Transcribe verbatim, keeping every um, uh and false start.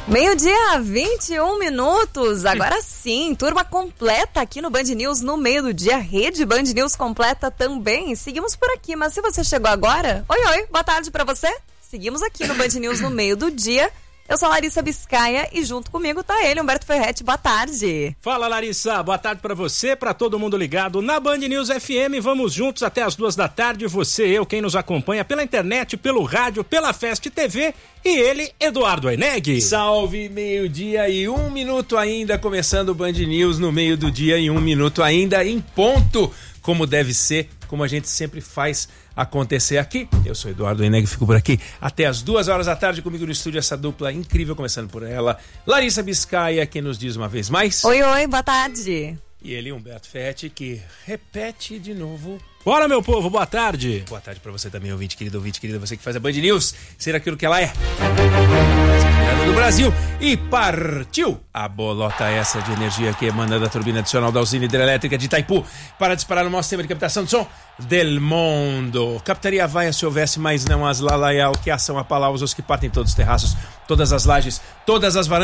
Meio-dia, vinte e um minutos. Agora sim, turma completa aqui no Band News no meio do dia. Rede Band News completa também. Seguimos por aqui, mas se você chegou agora, oi, oi, boa tarde pra você. Seguimos aqui no Band News no meio do dia. Eu sou a Larissa Biscaia e junto comigo tá ele, Humberto Ferretti. Boa tarde. Fala, Larissa. Boa tarde pra você, pra todo mundo ligado na Band News F M. Vamos juntos até as duas da tarde. Você, eu, quem nos acompanha pela internet, pelo rádio, pela Fest T V e ele, Eduardo Aineg. Salve, meio-dia e um minuto ainda, começando o Band News no meio do dia e um minuto ainda em ponto, como deve ser, como a gente sempre faz acontecer aqui. Eu sou Eduardo Aineg, fico por aqui até as duas horas da tarde comigo no estúdio, essa dupla incrível, começando por ela, Larissa Biscaia, que nos diz uma vez mais. Oi, oi, boa tarde. E ele, Humberto Ferretti, que repete de novo. Bora, meu povo, boa tarde. Boa tarde pra você também, ouvinte querido, ouvinte querida, você que faz a Band News ser aquilo que ela é. Do Brasil. E partiu a bolota essa de energia que emana da turbina adicional da usina hidrelétrica de Itaipu para disparar o maior sistema de captação de som del mundo. Captaria vaia se houvesse, mas não as lalaial que ação a palavras, os que partem todos os terraços, todas as lajes, todas as varandas.